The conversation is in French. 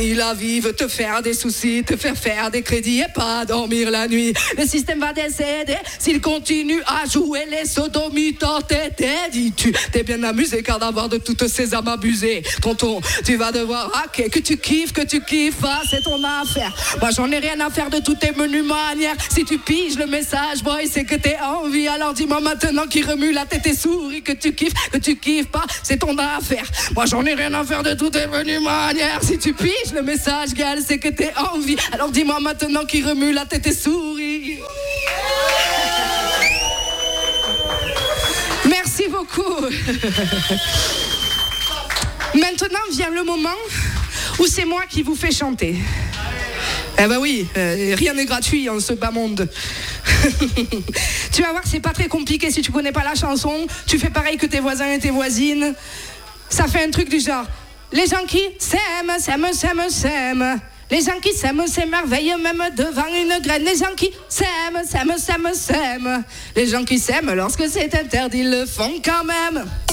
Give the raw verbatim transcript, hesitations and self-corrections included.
gagner la vie, veut te faire des soucis, te faire faire des crédits et pas dormir la nuit. Le système va décéder s'il continue à jouer les sodomites en tête. Dis-tu, t'es bien amusé car d'avoir de toutes ces âmes abusées. Tonton, tu vas devoir hacker, que tu kiffes, que tu kiffes, ah, c'est ton affaire. Moi j'en ai rien à faire de toutes tes menus manières. Si tu piges le message, boy, c'est que t'es en vie. Alors dis-moi maintenant qui remue la tête et souris, que tu kiffes, que tu kiffes pas, c'est ton affaire. Moi j'en ai rien à faire de toutes tes menus manières. Si tu piges le message, gal, c'est que t'es en vie. Alors dis-moi maintenant qui remue la tête et souris. Merci beaucoup. Maintenant vient le moment où c'est moi qui vous fais chanter. Eh ben oui, euh, rien n'est gratuit en ce bas monde. Tu vas voir, c'est pas très compliqué si tu connais pas la chanson. Tu fais pareil que tes voisins et tes voisines. Ça fait un truc du genre: les gens qui s'aiment, s'aiment, s'aiment, s'aiment. Les gens qui s'aiment s'émerveillent même devant une graine. Les gens qui s'aiment, s'aiment, s'aiment, s'aiment. Les gens qui s'aiment lorsque c'est interdit le font quand même.